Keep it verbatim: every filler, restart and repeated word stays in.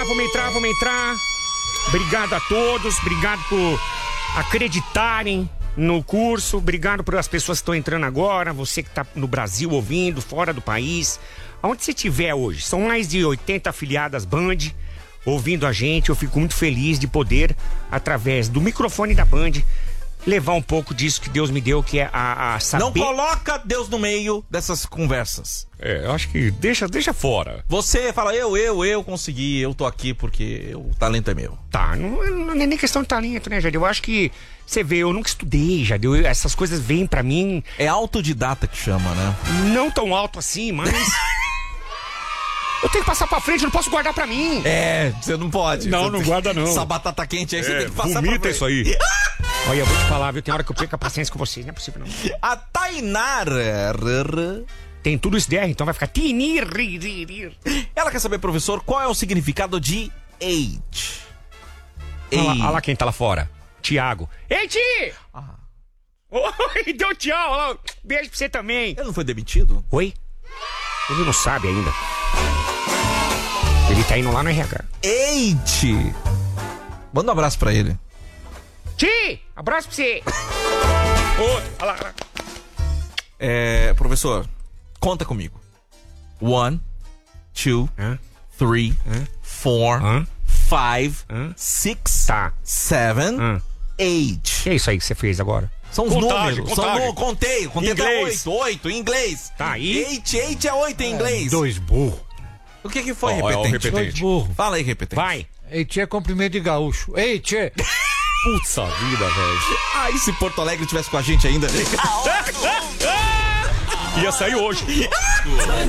vamos entrar, vamos entrar. Obrigado a todos, obrigado por acreditarem no curso, obrigado por as pessoas que estão entrando agora, você que está no Brasil ouvindo, fora do país, aonde você estiver hoje. São mais de oitenta afiliadas Band ouvindo a gente. Eu fico muito feliz de poder, através do microfone da Band, levar um pouco disso que Deus me deu, que é a, a saber... Não coloca Deus no meio dessas conversas. É, eu acho que deixa, deixa fora. Você fala, eu, eu, eu consegui, eu tô aqui porque o talento é meu. Tá, não, não é nem questão de talento, né, Jadeu? Eu acho que, você vê, eu nunca estudei, Jadeu, essas coisas vêm pra mim... É autodidata que chama, né? Não tão alto assim, mas... Eu tenho que passar pra frente, eu não posso guardar pra mim. É, você não pode. Não, você não tem... guarda não. Essa batata quente aí, é, você tem que passar vomita pra frente. Isso aí. Olha, eu vou te falar, viu? Tem hora que eu perco a paciência com vocês, não é possível não. A Tainara... Tem tudo isso D R, então vai ficar... Ela quer saber, professor, qual é o significado de age? Olha lá, olha lá quem tá lá fora. Tiago. Ei, Ti! Ah. Oi, deu tchau. Olha lá. Beijo pra você também. Ele não foi demitido? Oi? Ele não sabe ainda. Ele tá indo lá no R H. Age! Manda um abraço pra ele. Ti! Abraço pra você. Outro. Olha lá, olha lá. É, professor, conta comigo. One, two, Hã? three, Hã? four, Hã? five, Hã? six, Tá. seven, Hã? eight. Que é isso aí que você fez agora? São os Contagem, números. contagem. São no... Contei, contei até Inglês. oito. Oito, em inglês. Tá aí. Eight, eight é oito em inglês. Dois burros. O que que foi, Ó, ó, repetente? repetente. Dois burros. Fala aí, repetente. Vai. Ei, tchê é cumprimento de gaúcho. Ei, tchê. Putz a vida, velho. Ai, se Porto Alegre tivesse com a gente ainda. Ia sair hoje.